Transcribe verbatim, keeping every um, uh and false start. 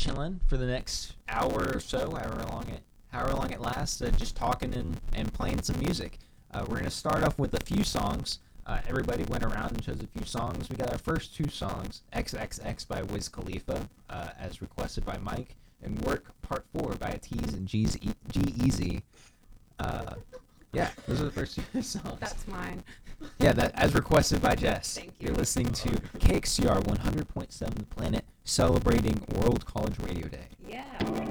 chilling for the next hour or so, however long it however long it lasts, uh, just talking and, and playing some music. Uh, we're gonna start off with a few songs. Uh, everybody went around and chose a few songs. We got our first two songs, X X X by Wiz Khalifa, uh, as requested by Mike, and Work Part four by T's and G's e- G-Eazy. Uh, yeah, those are the first two songs. That's mine. Yeah, that as requested by Jess. Thank you. You're listening to K X C R one hundred point seven The Planet, celebrating World College Radio Day. Yeah.